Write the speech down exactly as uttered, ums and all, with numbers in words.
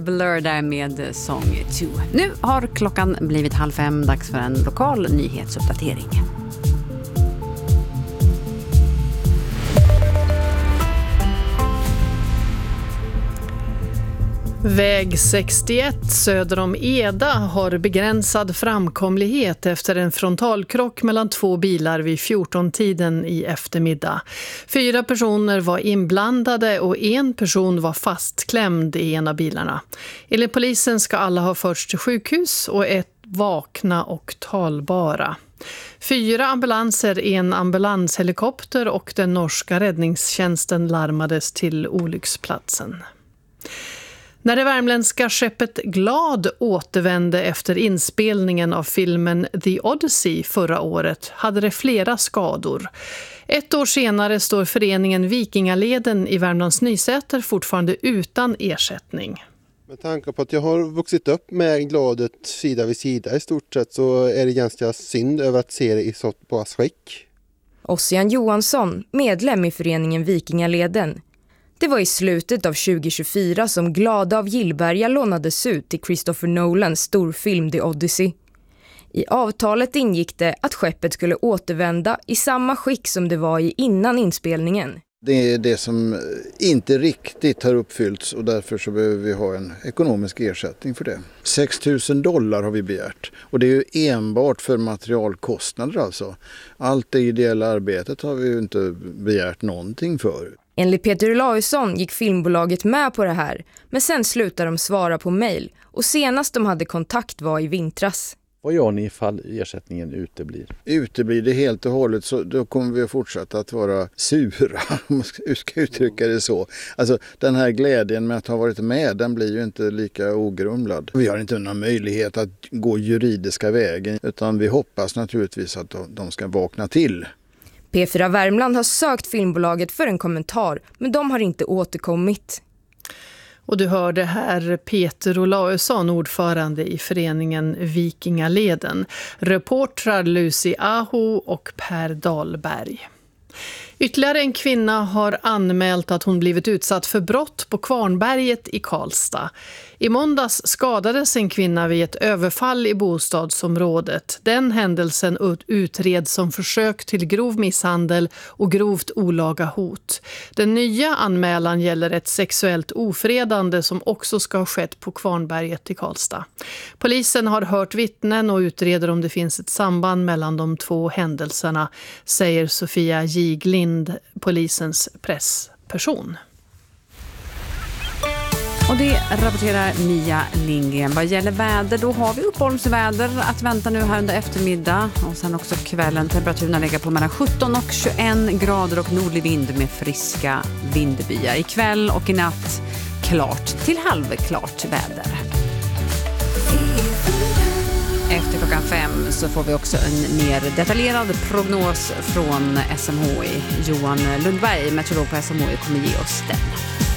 Blur där med Song två. Nu har klockan blivit halv fem, dags för en lokal nyhetsuppdatering. Väg sextioett söder om Eda har begränsad framkomlighet efter en frontalkrock mellan två bilar vid fjorton-tiden i eftermiddag. Fyra personer var inblandade och en person var fastklämd i en av bilarna. Enligt polisen ska alla ha förts till sjukhus och ett vakna och talbara. Fyra ambulanser, en ambulanshelikopter och den norska räddningstjänsten larmades till olycksplatsen. När det värmländska skeppet Glad återvände efter inspelningen av filmen The Odyssey förra året hade det flera skador. Ett år senare står föreningen Vikingaleden i Värmlands Nysäter fortfarande utan ersättning. Med tanke på att jag har vuxit upp med Gladet sida vid sida i stort sett, så är det ganska synd över att se det i så pass skick. Ossian Johansson, medlem i föreningen Vikingaleden. Det var i slutet av tjugo tjugofyra som Glada av Gillberga lånades ut till Christopher Nolans storfilm The Odyssey. I avtalet ingick det att skeppet skulle återvända i samma skick som det var i innan inspelningen. Det är det som inte riktigt har uppfyllts och därför så behöver vi ha en ekonomisk ersättning för det. sex tusen dollar har vi begärt och det är ju enbart för materialkostnader alltså. Allt det ideella arbetet har vi ju inte begärt någonting för. Enligt Peter Olausson gick filmbolaget med på det här, men sen slutade de svara på mejl och senast de hade kontakt var i vintras. Vad gör ni ifall ersättningen uteblir? Uteblir det helt och hållet så då kommer vi att fortsätta att vara sura, om man ska uttrycka det så. Alltså den här glädjen med att ha varit med, den blir ju inte lika ogrumlad. Vi har inte någon möjlighet att gå juridiska vägen utan vi hoppas naturligtvis att de ska vakna till. P fyra Värmland har sökt filmbolaget för en kommentar, men de har inte återkommit. Och du hörde här Peter Olausson, ordförande i föreningen Vikingaleden. Reportrar Lucy Aho och Per Dahlberg. Ytterligare en kvinna har anmält att hon blivit utsatt för brott på Kvarnberget i Karlstad. I måndags skadades en kvinna vid ett överfall i bostadsområdet. Den händelsen utreds som försök till grov misshandel och grovt olaga hot. Den nya anmälan gäller ett sexuellt ofredande som också ska ha skett på Kvarnberget i Karlstad. Polisen har hört vittnen och utreder om det finns ett samband mellan de två händelserna, säger Sofia Giglind, polisens pressperson. Och det rapporterar Mia Lindgren. Vad gäller väder, då har vi uppehållsväder att vänta nu här under eftermiddag. Och sen också kvällen. Temperaturen ligger på mellan sjutton och tjugoen grader och nordlig vind med friska vindbyar. Ikväll och i natt klart till halvklart väder. Efter klockan fem så får vi också en mer detaljerad prognos från S M H I. Johan Lundberg, meteorolog på S M H I, kommer ge oss den.